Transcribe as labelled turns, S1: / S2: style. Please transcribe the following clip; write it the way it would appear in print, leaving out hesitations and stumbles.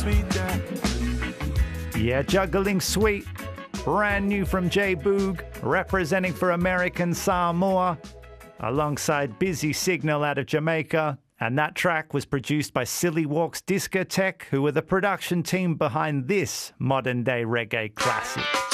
S1: Yeah, Juggling Sweet. Brand new from J Boog, representing for American Samoa, alongside Busy Signal out of Jamaica. And that track was produced by Silly Walks Discotheque, who were the production team behind this modern-day reggae classic.